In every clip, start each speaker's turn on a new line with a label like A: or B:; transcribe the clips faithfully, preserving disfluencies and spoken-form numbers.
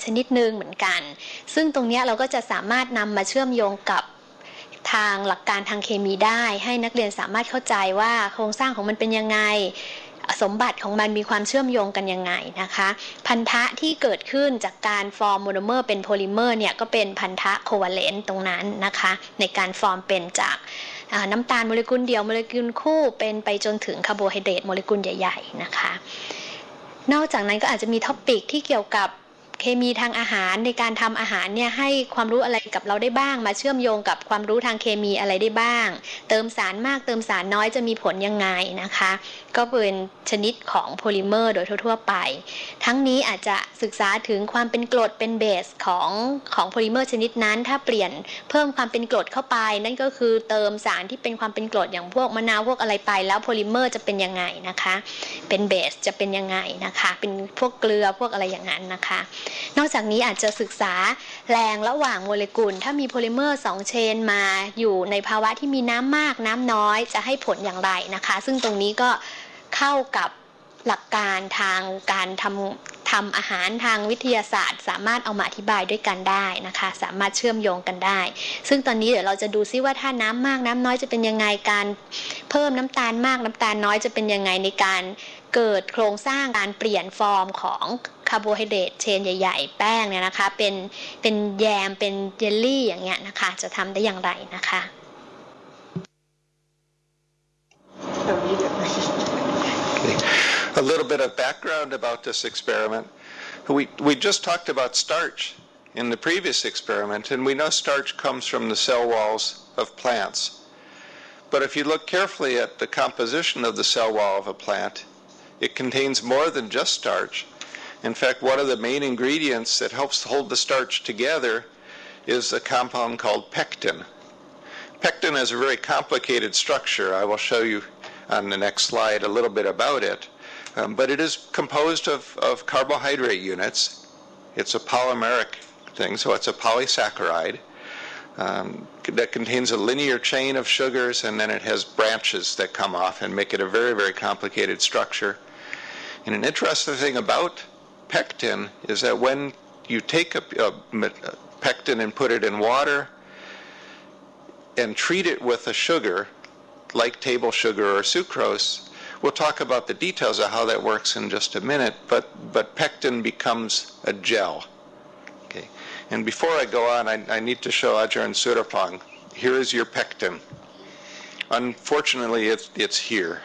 A: ชนิดหนึ่งเหมือนกันซึ่งตรงนี้เราก็จะสามารถนำมาเชื่อมโยงกับทางหลักการทางเคมีได้ให้นักเรียนสามารถเข้าใจว่าโครงสร้างของมันเป็นยังไงสมบัติของมันมีความเชื่อมโยงกันยังไงนะคะพันธะที่เกิดขึ้นจากการฟอร์มโมโนเมอร์เป็นโพลิเมอร์เนี่ยก็เป็นพันธะโควาเลนต์ตรงนั้นนะคะในการฟอร์มเป็นจากน้ำตาลโมเลกุลเดียวโมเลกุลคู่เป็นไปจนถึงคาร์โบไฮเดรตโมเลกุลใหญ่ๆนะคะนอกจากนั้นก็อาจจะมีท็อปิกที่เกี่ยวกับเคมีทางอาหารในการทำอาหารเนี่ยให้ความรู้อะไรกับเราได้บ้างมาเชื่อมโยงกับความรู้ทางเคมีอะไรได้บ้างเติมสารมากเติมสารน้อยจะมีผลยังไงนะคะก็เป็นชนิดของโพลิเมอร์โดยทั่วๆไปทั้งนี้อาจจะศึกษาถึงความเป็นกรดเป็นเบสของของโพลิเมอร์ชนิดนั้นถ้าเปลี่ยนเพิ่มความเป็นกรดเข้าไปนั่นก็คือเติมสารที่เป็นความเป็นกรดอย่างพวกมะนาวพวกอะไรไปแล้วโพลิเมอร์จะเป็นยังไงนะคะเป็นเบสจะเป็นยังไงนะคะเป็นพวกเกลือพวกอะไรอย่างนั้นนะคะนอกจากนี้อาจจะศึกษาแรงระหว่างโมเลกุลถ้ามีโพลิเมอร์สองเชนมาอยู่ในภาวะที่มีน้ำมากน้ำน้อยจะให้ผลอย่างไรนะคะซึ่งตรงนี้ก็เข้ากับหลักการทางการทำทำอาหารทางวิทยาศาสตร์สามารถเอามาอธิบายด้วยกันได้นะคะสามารถเชื่อมโยงกันได้ซึ่งตอนนี้เดี๋ยวเราจะดูซิว่าถ้าน้ำมากน้ำน้อยจะเป็นยังไงการเพิ่มน้ำตาลมากน้ำตาลน้อยจะเป็นยังไงในการเกิดโครงสร้างการเปลี่ยนฟอร์มของคาร์โบไฮเดรตเชนใหญ่ๆแป้งเนี่ยนะคะเป็นเป็นแยมเป็นเยลลี่อย่างเงี้ยนะคะจะทำได้อย่างไรนะคะ
B: A little bit of background about this experiment. We, we just talked about starch in the previous experiment, and we know starch comes from the cell walls of plants. But if you look carefully at the composition of the cell wall of a plant, it contains more than just starch. In fact, one of the main ingredients that helps hold the starch together is a compound called pectin. Pectin is a very complicated structure. I will show you on the next slide a little bit about it. Um, but it is composed of, of carbohydrate units. It's a polymeric thing, so it's a polysaccharide um, that contains a linear chain of sugars, and then it has branches that come off and make it a very, very complicated structure. And an interesting thing about pectin is that when you take a, a, a pectin and put it in water and treat it with a sugar, like table sugar or sucrose, we'll talk about the details of how that works in just a minute, but, but pectin becomes a gel. Okay. And before I go on, I, I need to show Ajar and Surapong. Here is your pectin. Unfortunately, it's, it's here,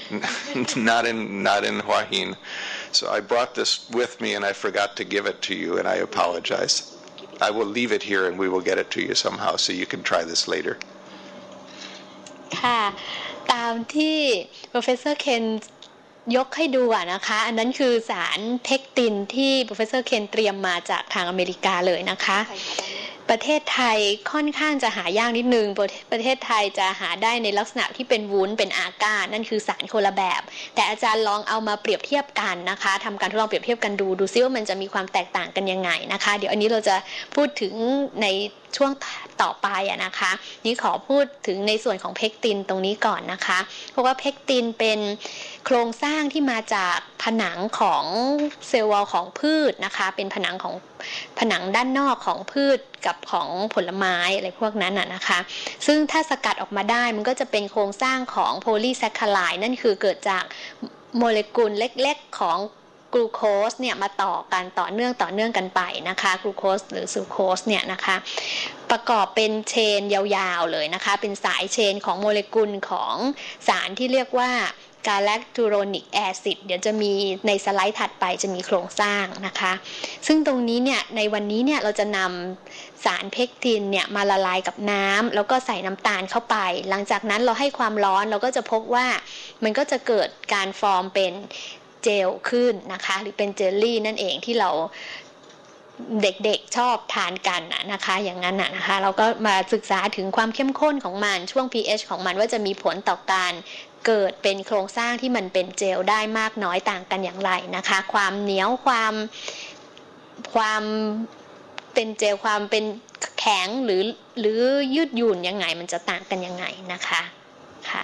B: not in, not in Hua Hin. So I brought this with me and I forgot to give it to you, and I apologize. I will leave it here and we will get it to you somehow so you can try this later.
A: ค่ะตามที่ Professor Ken ยกให้ดูอะนะคะอันนั้นคือสารเพกตินที่ Professor Ken เตรียมมาจากทางอเมริกาเลยนะคะประเทศไทยค่อนข้างจะหายากนิดนึงประเทศไทยจะหาได้ในลักษณะที่เป็นวุ้นเป็นอาก้านั่นคือสารคนละแบบแต่อาจารย์ลองเอามาเปรียบเทียบกันนะคะทำการทดลองเปรียบเทียบกันดูดูซิว่ามันจะมีความแตกต่างกันยังไงนะคะเดี๋ยวอันนี้เราจะพูดถึงในช่วงต่อไปอะนะคะนี่ขอพูดถึงในส่วนของเพกตินตรงนี้ก่อนนะคะเพราะว่าเพกตินเป็นโครงสร้างที่มาจากผนังของเซลล์วอลของพืชนะคะเป็นผนังของผนังด้านนอกของพืชกับของผลไม้อะไรพวกนั้นน่ะนะคะซึ่งถ้าสกัดออกมาได้มันก็จะเป็นโครงสร้างของโพลีแซคคาไรด์นั่นคือเกิดจากโมเลกุลเล็กๆของกลูโคสเนี่ยมาต่อกันต่อเนื่องต่อเนื่องกันไปนะคะกลูโคสหรือซูโคสเนี่ยนะคะประกอบเป็นเชนยาวๆเลยนะคะเป็นสายเชนของโมเลกุลของสารที่เรียกว่ากาแลคทูโรนิกแอซิดเดี๋ยวจะมีในสไลด์ถัดไปจะมีโครงสร้างนะคะซึ่งตรงนี้เนี่ยในวันนี้เนี่ยเราจะนำสารเพกตินเนี่ยมาละลายกับน้ำแล้วก็ใส่น้ำตาลเข้าไปหลังจากนั้นเราให้ความร้อนเราก็จะพบว่ามันก็จะเกิดการฟอร์มเป็นเจลขึ้นนะคะหรือเป็นเจลลี่นั่นเองที่เราเด็กๆชอบทานกันนะคะอย่างนั้นนะคะเราก็มาศึกษาถึงความเข้มข้นของมันช่วง pH ของมันว่าจะมีผลต่อการเกิดเป็นโครงสร้างที่มันเป็นเจลได้มากน้อยต่างกันอย่างไรนะคะความเหนียวความความเป็นเจลความเป็นแข็งหรือหรือยืดหยุ่นยังไงมันจะต่างกันยังไงนะคะค่ะ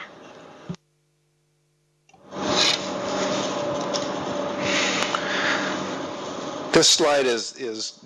B: This slide is, is